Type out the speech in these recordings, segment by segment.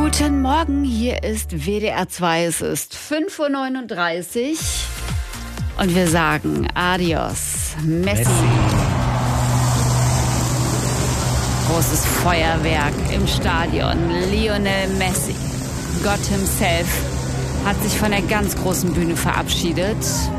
Guten Morgen, hier ist WDR 2, es ist 5:39 Uhr und wir sagen Adios, Messi. Großes Feuerwerk im Stadion, Lionel Messi, Gott himself, hat sich von der ganz großen Bühne verabschiedet.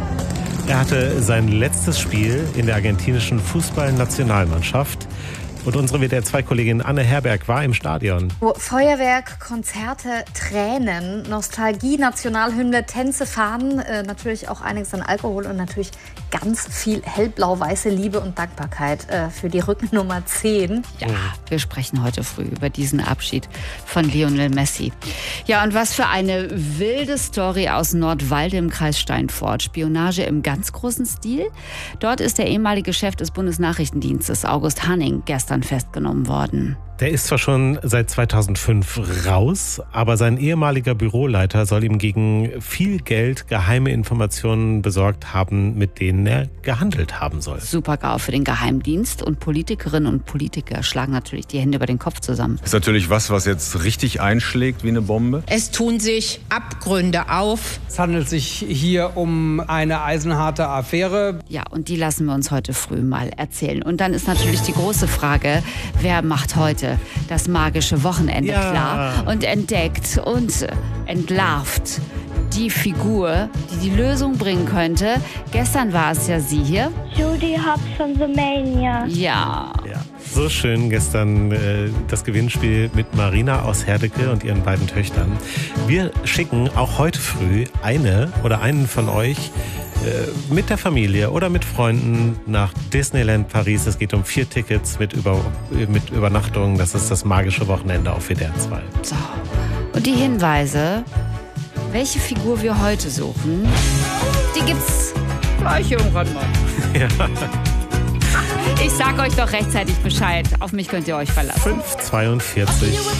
Er hatte sein letztes Spiel in der argentinischen Fußballnationalmannschaft. Und unsere WDR-2-Kollegin Anne Herberg war im Stadion. Feuerwerk, Konzerte, Tränen, Nostalgie, Nationalhymne, Tänze, Fahnen, natürlich auch einiges an Alkohol und natürlich ganz viel hellblau-weiße Liebe und Dankbarkeit für die Rückennummer 10. Ja, wir sprechen heute früh über diesen Abschied von Lionel Messi. Ja, und was für eine wilde Story aus Nordwalde im Kreis Steinfort. Spionage im ganz großen Stil. Dort ist der ehemalige Chef des Bundesnachrichtendienstes, August Hanning, gestern festgenommen worden. Der ist zwar schon seit 2005 raus, aber sein ehemaliger Büroleiter soll ihm gegen viel Geld geheime Informationen besorgt haben, mit denen er gehandelt haben soll. Super-GAU für den Geheimdienst und Politikerinnen und Politiker schlagen natürlich die Hände über den Kopf zusammen. Ist natürlich was jetzt richtig einschlägt wie eine Bombe. Es tun sich Abgründe auf. Es handelt sich hier um eine eisenharte Affäre. Ja, und die lassen wir uns heute früh mal erzählen. Und dann ist natürlich die große Frage, wer macht heute das magische Wochenende klar und entdeckt und entlarvt die Figur, die Lösung bringen könnte. Gestern war es ja sie hier. Judy Hopps von The Mania. Ja. So schön gestern das Gewinnspiel mit Marina aus Herdecke und ihren beiden Töchtern. Wir schicken auch heute früh eine oder einen von euch mit der Familie oder mit Freunden nach Disneyland Paris. Es geht um 4 Tickets mit Übernachtung. Das ist das magische Wochenende auf WDR 2. So. Und die Hinweise, welche Figur wir heute suchen, die gibt's gleich irgendwann mal. Ja. Ich sag euch doch rechtzeitig Bescheid. Auf mich könnt ihr euch verlassen. 5:42